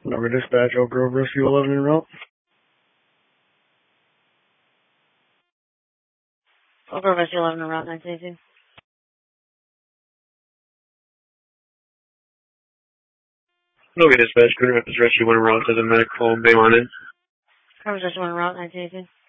Number dispatch, Oak Grove Rescue 11 en route. Oak Grove Rescue 11 en route, 1918. Okay, dispatch, Green Rapids Rescue 1 en route, doesn't medic call, Baymont in. Rescue 1 en route, 1918.